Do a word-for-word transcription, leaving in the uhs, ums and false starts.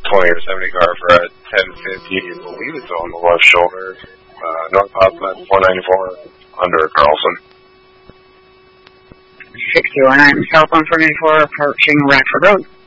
twenty or seventy car for a ten fifty. I believe it's on the left shoulder. Uh, North Osmond, four ninety-four, under Carlson. sixty-one, I'm south one four ninety-four, approaching Radford Road.